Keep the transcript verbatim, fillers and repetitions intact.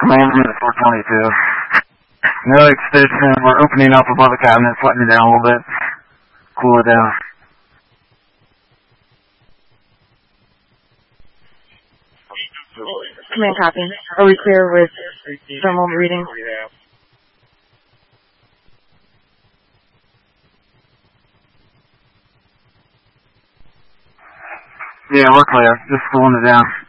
Command unit four twenty-two. No extension. We're opening up above the cabinet, letting it down a little bit. Cool it down. Command copy. Are we clear with thermal reading? Yeah, we're clear. Just cooling it down.